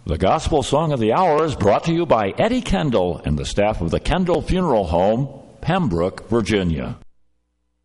The Gospel Song of the Hour is brought to you by Eddie Kendall and the staff of the Kendall Funeral Home, Pembroke, Virginia.